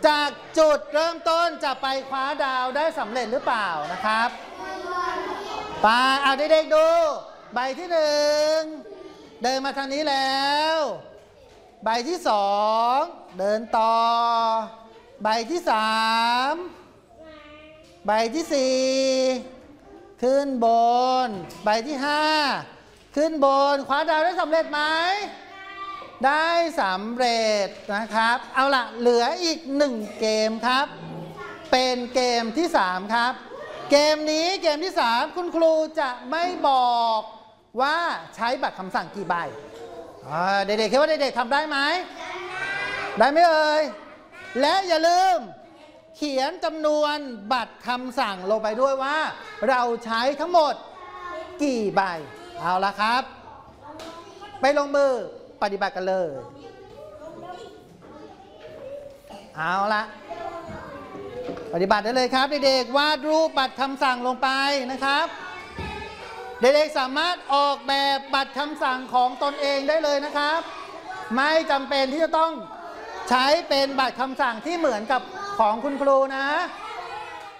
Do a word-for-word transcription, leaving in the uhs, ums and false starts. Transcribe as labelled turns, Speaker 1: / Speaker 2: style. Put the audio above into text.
Speaker 1: จากจุดเริ่มต้นจะไปคว้าดาวได้สำเร็จหรือเปล่านะครับไปเอาเด็กๆดูใบที่หนึ่งเดินมาทางนี้แล้วใบที่สองเดินต่อใบที่สามใบที่สี่ขึ้นบนใบที่ห้าขึ้นบนคว้าดาวได้สำเร็จไหมได้สำเร็จนะครับเอาล่ะเหลืออีกหนึ่งเกมครับเป็นเกมที่สามครับเกมนี้เกมที่สามคุณครูจะไม่บอกว่าใช้บัตรคำสั่งกี่ใบเด็กๆคิดว่าเด็กๆทำได้ไหมได้ไหมเอ่ยและอย่าลืมเขียนจำนวนบัตรคำสั่งลงไปด้วยว่าเราใช้ทั้งหมดกี่ใบเอาละครับไปลงมือปฏิบัติกันเลยเอาละปฏิบัติได้เลยครับเด็กๆวาดรูปบัตรคำสั่งลงไปนะครับเด็กๆสามารถออกแบบบัตรคำสั่งของตนเองได้เลยนะครับไม่จำเป็นที่จะต้องใช้เป็นบัตรคำสั่งที่เหมือนกับของคุณครูนะ